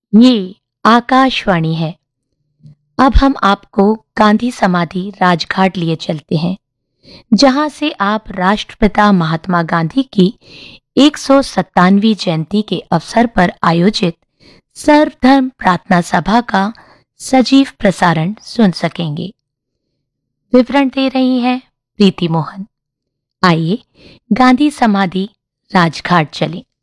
ये आकाशवाणी है। अब हम आपको गांधी समाधि राजघाट लिए चलते हैं, जहां से आप राष्ट्रपिता महात्मा गांधी की 197वीं जयंती के अवसर पर आयोजित सर्वधर्म प्रार्थना सभा का सजीव प्रसारण सुन सकेंगे। विवरण दे रही हैं प्रीति मोहन। आइए गांधी समाधि राजघाट चलें।